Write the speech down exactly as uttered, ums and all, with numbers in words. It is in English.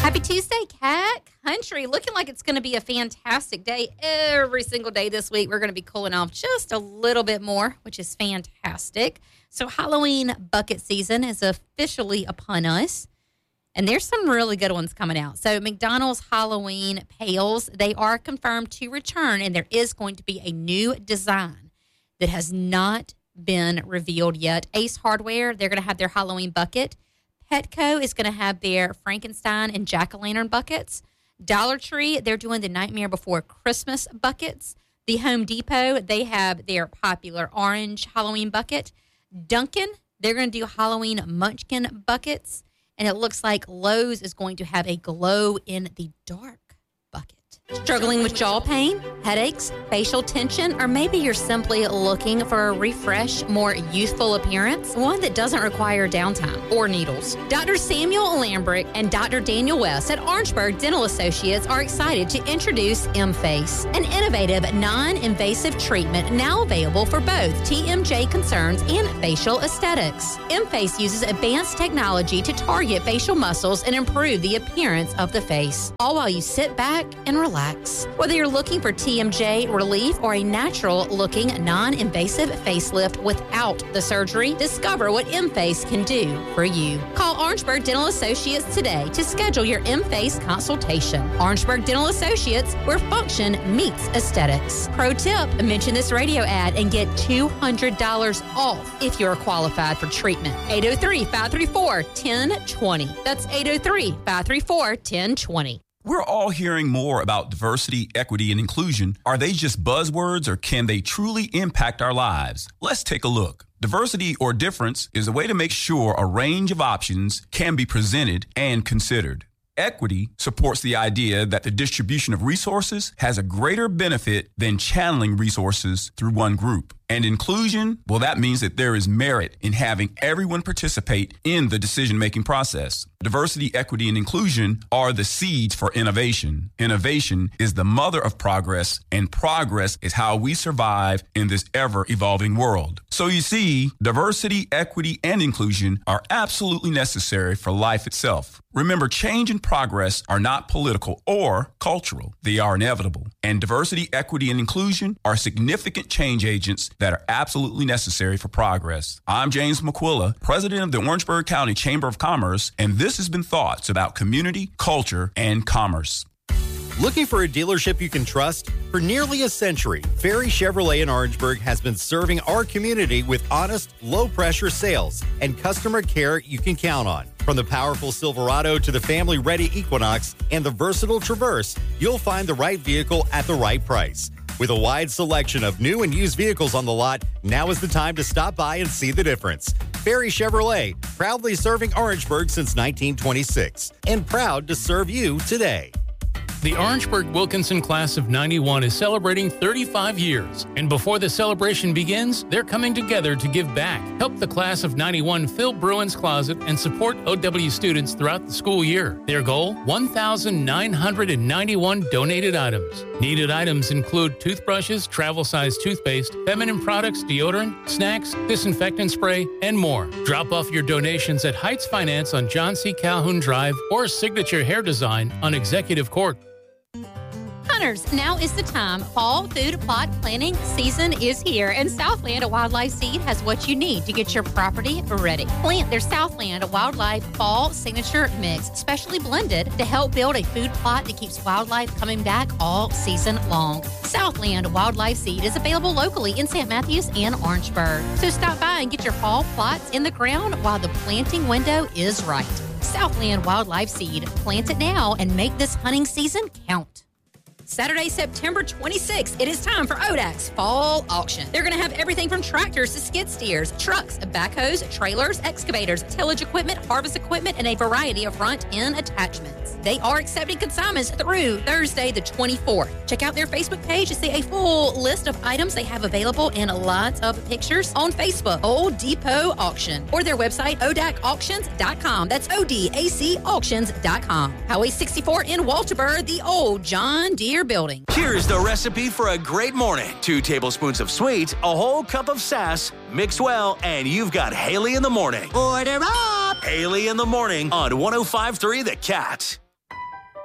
Happy Tuesday, Cat Country. Looking like it's going to be a fantastic day every single day this week. We're going to be cooling off just a little bit more, which is fantastic. So Halloween bucket season is officially upon us, and there's some really good ones coming out. So McDonald's Halloween pails, they are confirmed to return, and there is going to be a new design that has not been revealed yet. Ace Hardware, they're going to have their Halloween bucket. Petco is going to have their Frankenstein and Jack-o'-lantern buckets. Dollar Tree, they're doing the Nightmare Before Christmas buckets. The Home Depot, they have their popular orange Halloween bucket. Dunkin', they're going to do Halloween Munchkin buckets. And it looks like Lowe's is going to have a glow-in-the-dark bucket. Struggling with jaw pain, headaches, facial tension, or maybe you're simply looking for a refresh, more youthful appearance, one that doesn't require downtime or needles. Doctor Samuel Lambrick and Doctor Daniel West at Orangeburg Dental Associates are excited to introduce M-Face, an innovative, non-invasive treatment now available for both T M J concerns and facial aesthetics. M-Face uses advanced technology to target facial muscles and improve the appearance of the face, all while you sit back and relax. Whether you're looking for T M J relief or a natural-looking, non-invasive facelift without the surgery, discover what M-Face can do for you. Call Orangeburg Dental Associates today to schedule your M-Face consultation. Orangeburg Dental Associates, where function meets aesthetics. Pro tip, mention this radio ad and get two hundred dollars off if you're qualified for treatment. eight oh three, five three four, one oh two oh. That's eight oh three, five three four, one oh two oh. We're all hearing more about diversity, equity, and inclusion. Are they just buzzwords, or can they truly impact our lives? Let's take a look. Diversity or difference is a way to make sure a range of options can be presented and considered. Equity supports the idea that the distribution of resources has a greater benefit than channeling resources through one group. And inclusion, well, that means that there is merit in having everyone participate in the decision-making process. Diversity, equity, and inclusion are the seeds for innovation. Innovation is the mother of progress, and progress is how we survive in this ever-evolving world. So you see, diversity, equity, and inclusion are absolutely necessary for life itself. Remember, change and progress are not political or cultural. They are inevitable. And diversity, equity, and inclusion are significant change agents that are absolutely necessary for progress. I'm James McQuilla, president of the Orangeburg County Chamber of Commerce, and this has been Thoughts about Community, Culture, and Commerce. Looking for a dealership you can trust? For nearly a century, Ferry Chevrolet in Orangeburg has been serving our community with honest, low-pressure sales and customer care you can count on. From the powerful Silverado to the family-ready Equinox and the versatile Traverse, you'll find the right vehicle at the right price. With a wide selection of new and used vehicles on the lot, now is the time to stop by and see the difference. Ferry Chevrolet, proudly serving Orangeburg since nineteen twenty-six, and proud to serve you today. The Orangeburg Wilkinson Class of ninety-one is celebrating thirty-five years, and before the celebration begins, they're coming together to give back. Help the Class of ninety-one fill Bruin's Closet and support O W students throughout the school year. Their goal, one thousand nine hundred ninety-one donated items. Needed items include toothbrushes, travel-sized toothpaste, feminine products, deodorant, snacks, disinfectant spray, and more. Drop off your donations at Heights Finance on John C. Calhoun Drive or Signature Hair Design on Executive Court. Hunters, now is the time. Fall food plot planting season is here, and Southland Wildlife Seed has what you need to get your property ready. Plant their Southland Wildlife Fall Signature Mix, specially blended to help build a food plot that keeps wildlife coming back all season long. Southland Wildlife Seed is available locally in Saint Matthews and Orangeburg. So stop by and get your fall plots in the ground while the planting window is right. Southland Wildlife Seed. Plant it now and make this hunting season count. Saturday, September twenty-sixth, it is time for O D A C's Fall Auction. They're going to have everything from tractors to skid steers, trucks, backhoes, trailers, excavators, tillage equipment, harvest equipment, and a variety of front-end attachments. They are accepting consignments through Thursday the twenty-fourth. Check out their Facebook page to see a full list of items they have available and lots of pictures on Facebook, Old Depot Auction, or their website, O D A C auctions dot com. That's O D A C auctions dot com. Highway sixty-four in Walterbur, the old John Deere building. Here's the recipe for a great morning. Two tablespoons of sweet, a whole cup of sass, mixed well, and you've got Haley in the morning. Order up! Haley in the morning on one oh five point three The Cat.